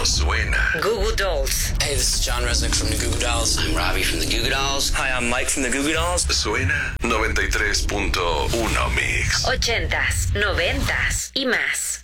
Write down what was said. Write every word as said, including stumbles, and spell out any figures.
Esto suena. Goo Goo Dolls. Hey, this is John Resnick from the Goo Goo Dolls. I'm Robbie from the Goo Goo Dolls. Hi, I'm Mike from the Goo Goo Dolls. Suena noventa y tres punto uno Mix. Ochentas, noventas y más.